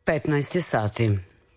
15 sati.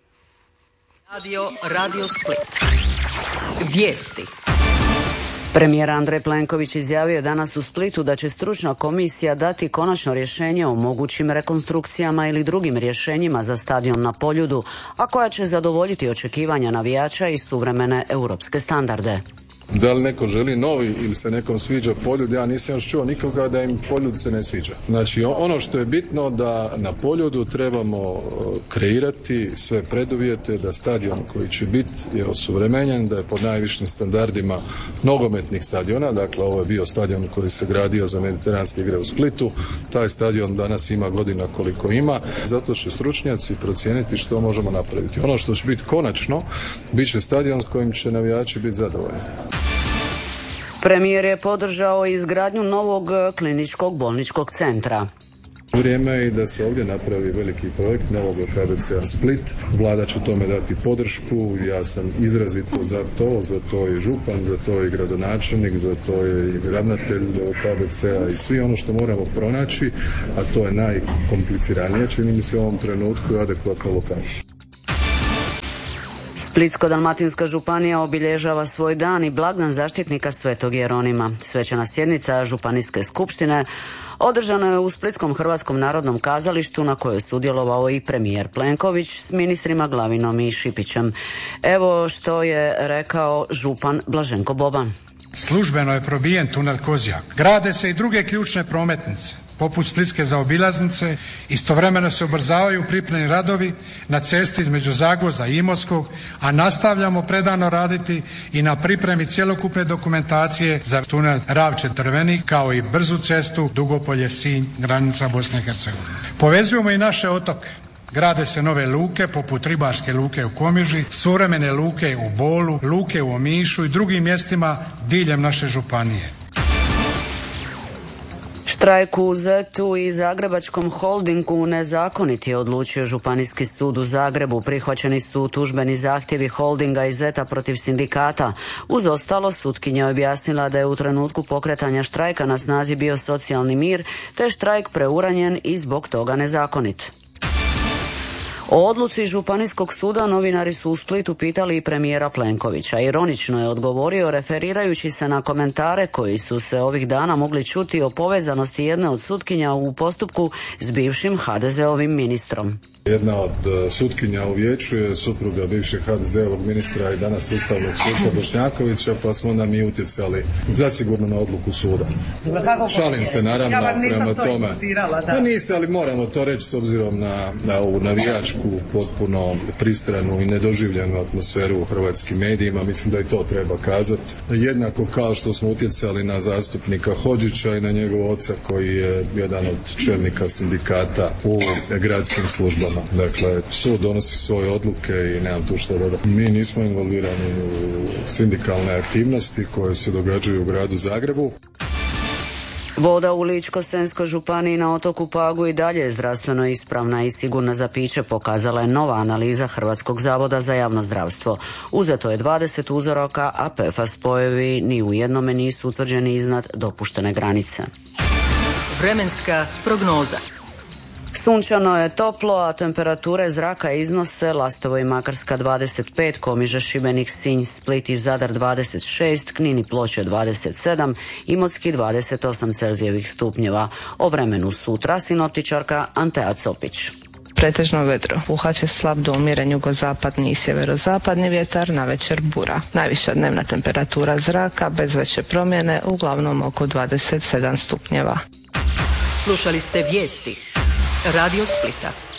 Radio Split. Vijesti. Premijer Andrej Plenković izjavio je danas u Splitu da će stručna komisija dati konačno rješenje o mogućim rekonstrukcijama ili drugim rješenjima za stadion na Poljudu, a koja će zadovoljiti očekivanja navijača i suvremene europske standarde. Da li neko želi novi ili se nekom sviđa Poljud, ja nisam još čuo nikoga da im Poljud se ne sviđa. Znači ono što je bitno da na Poljudu trebamo kreirati sve preduvjete da stadion koji će biti je osuvremenjen, da je pod najvišim standardima nogometnih stadiona, dakle ovo je bio stadion koji se gradio za mediteranske igre u Splitu, taj stadion danas ima godina koliko ima, zato će stručnjaci procijeniti što možemo napraviti. Ono što će biti konačno, bit će stadion s kojim će navijači biti zadovoljni. Premijer je podržao izgradnju novog kliničkog bolničkog centra. Vrijeme je i da se ovdje napravi veliki projekt novog KBC-a Split. Vlada će tome dati podršku, ja sam izrazito za to je župan, za to je gradonačelnik, za to je i ravnatelj KBC-a i svi ono što moramo pronaći, a to je najkompliciranije, čini mi se u ovom trenutku, adekvatnu lokaciju. Splitsko-dalmatinska županija obilježava svoj dan i blagdan zaštitnika Svetog Jeronima. Svečana sjednica Županijske skupštine održana je u Splitskom Hrvatskom narodnom kazalištu na kojoj je sudjelovao i premijer Plenković s ministrima Glavinom i Šipićem. Evo što je rekao župan Blaženko Boban. Službeno je probijen tunel Kozjak. Grade se i druge ključne prometnice, poput splitske zaobilaznice, istovremeno se ubrzavaju pripremni radovi na cesti između Zagvozda i Imotskog, a nastavljamo predano raditi i na pripremi cjelokupne dokumentacije za tunel Ravče-Drvenik, kao i brzu cestu Dugopolje-Sinj, granica Bosne i Hercegovine. Povezujemo i naše otoke. Grade se nove luke, poput ribarske luke u Komiži, suvremene luke u Bolu, luke u Omišu i drugim mjestima diljem naše županije. Štrajk u ZET-u i Zagrebačkom holdingu nezakonit je odlučio Županijski sud u Zagrebu. Prihvaćeni su tužbeni zahtjevi holdinga i ZET-a protiv sindikata. Uz ostalo, sutkinja je objasnila da je u trenutku pokretanja štrajka na snazi bio socijalni mir, te štrajk preuranjen i zbog toga nezakonit. O odluci Županijskog suda novinari su u Splitu pitali i premijera Plenkovića. Ironično je odgovorio referirajući se na komentare koji su se ovih dana mogli čuti o povezanosti jedne od sutkinja u postupku s bivšim HDZ-ovim ministrom. Jedna od sutkinja u vijeću je supruga bivšeg HDZ-ovog ministra i danas ustavnog suca Bošnjakovića, pa smo onda mi utjecali zasigurno na odluku suda. Šalim se naravno prema tome. Pa niste, ali moramo to reći s obzirom na ovu navijačku, potpuno pristranu i nedoživljenu atmosferu u hrvatskim medijima. Mislim da i to treba kazati. Jednako kao što smo utjecali na zastupnika Hodžića i na njegov oca koji je jedan od čelnika sindikata u gradskim službama. Dakle, sud donosi svoje odluke i nemam tu što dodati. Mi nismo involvirani u sindikalne aktivnosti koje se događaju u gradu Zagrebu. Voda u Ličko-senjskoj županiji na otoku Pagu i dalje je zdravstveno ispravna i sigurna za piće, pokazala je nova analiza Hrvatskog zavoda za javno zdravstvo. Uzeto je 20 uzoraka, a PFAS spojevi ni u jednome nisu utvrđeni iznad dopuštene granice. Vremenska prognoza. Sunčano je toplo, a temperature zraka iznose Lastovo i Makarska 25, Komiža, Šibenik, Sinj, Split i Zadar 26, Knin i Ploče 27, Imotski 28 Celzijevih stupnjeva. O vremenu sutra sinoptičarka Antea Copić. Pretežno vedro. Puhat će slab do umjeren jugozapadni i sjeverozapadni vjetar, navečer bura. Najviša dnevna temperatura zraka bez veće promjene, uglavnom oko 27 stupnjeva. Slušali ste vijesti Radio Splita.